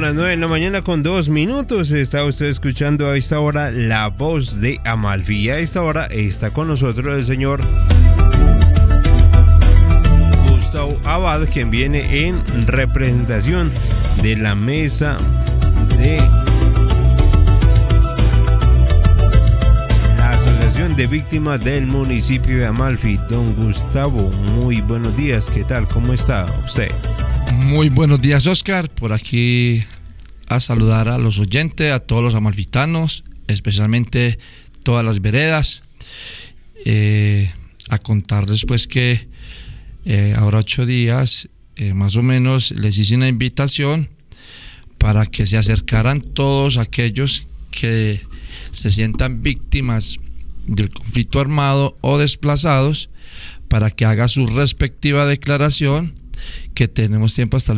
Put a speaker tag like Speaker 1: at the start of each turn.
Speaker 1: las 9 de la mañana con 2 minutos. Está usted escuchando a esta hora la voz de Amalfi. A esta hora está con nosotros el señor Gustavo Abad, quien viene en representación de la mesa de la Asociación de Víctimas del municipio de Amalfi. Don Gustavo, muy buenos días. ¿Qué tal? ¿Cómo está usted?
Speaker 2: Muy buenos días, Oscar. Por aquí a saludar a los oyentes, a todos los amalfitanos, especialmente todas las veredas. A contarles pues que ahora 8 días más o menos les hice una invitación para que se acercaran todos aquellos que se sientan víctimas del conflicto armado o desplazados, para que haga su respectiva declaración, que tenemos tiempo hasta el